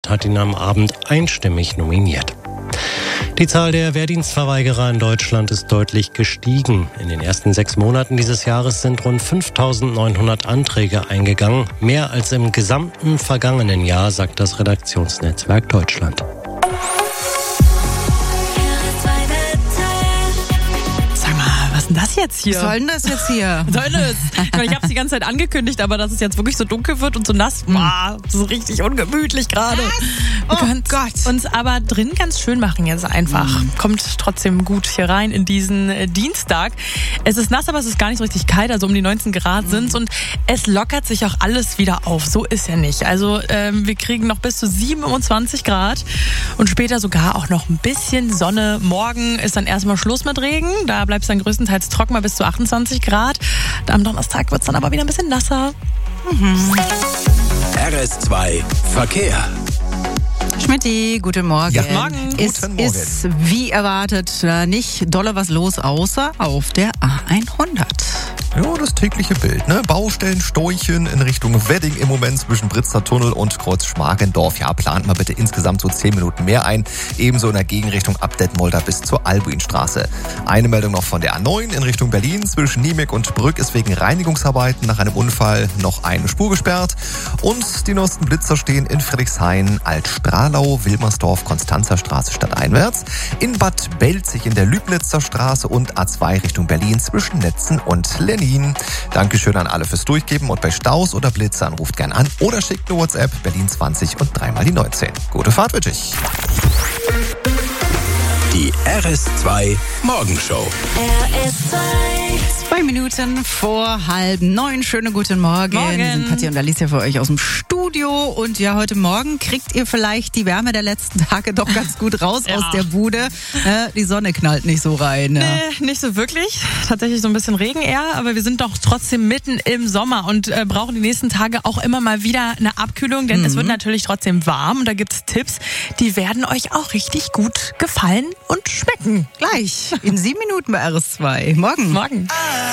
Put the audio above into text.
hat ihn am Abend einstimmig nominiert. Die Zahl der Wehrdienstverweigerer in Deutschland ist deutlich gestiegen. In den ersten 6 Monaten dieses Jahres sind rund 5.900 Anträge eingegangen. Mehr als im gesamten vergangenen Jahr, sagt das Redaktionsnetzwerk Deutschland. Was ist denn das jetzt hier? Was soll denn das jetzt hier? Ich habe es die ganze Zeit angekündigt, aber dass es jetzt wirklich so dunkel wird und so nass, das ist richtig ungemütlich gerade. Wir können uns aber drin ganz schön machen jetzt einfach. Kommt trotzdem gut hier rein in diesen Dienstag. Es ist nass, aber es ist gar nicht so richtig kalt, also um die 19 Grad sind es und es lockert sich auch alles wieder auf. So ist ja nicht. Also wir kriegen noch bis zu 27 Grad und später sogar auch noch ein bisschen Sonne. Morgen ist dann erstmal Schluss mit Regen. Da bleibt es dann größtenteils trocken mal bis zu 28 Grad. Am Donnerstag wird es dann aber wieder ein bisschen nasser. RS2 Verkehr. Schmitty, guten Morgen. Ja, morgen. Es ist wie erwartet nicht dolle was los, außer auf der A100. Ja, das tägliche Bild, ne? Baustellen, Storchen in Richtung Wedding im Moment zwischen Britzer Tunnel und Kreuz Schmargendorf. Ja, plant mal bitte insgesamt so 10 Minuten mehr ein. Ebenso in der Gegenrichtung ab Detmolder bis zur Albuinstraße. Eine Meldung noch von der A9 in Richtung Berlin. Zwischen Niemek und Brück ist wegen Reinigungsarbeiten nach einem Unfall noch eine Spur gesperrt. Und die neuesten Blitzer stehen in Friedrichshain, Altstralau, Wilmersdorf, Konstanzer Straße stadteinwärts. In Bad Belzig in der Lübnitzer Straße und A2 Richtung Berlin zwischen Netzen und Lennin. Dankeschön an alle fürs Durchgeben und bei Staus oder Blitzern ruft gern an oder schickt eine WhatsApp Berlin 20 und 3 mal die 19. Gute Fahrt wünsche ich. Die RS2 Morgenshow. RS2. 2 Minuten vor 8:30. Schönen guten Morgen. Wir sind Katja und Alicia für euch aus dem Studio. Und ja, heute Morgen kriegt ihr vielleicht die Wärme der letzten Tage doch ganz gut raus aus der Bude. Die Sonne knallt nicht so rein. Ja. Nee, nicht so wirklich. Tatsächlich so ein bisschen Regen eher. Aber wir sind doch trotzdem mitten im Sommer und brauchen die nächsten Tage auch immer mal wieder eine Abkühlung. Denn es wird natürlich trotzdem warm. Und da gibt es Tipps, die werden euch auch richtig gut gefallen und schmecken. Gleich in 7 Minuten bei RS2. Morgen.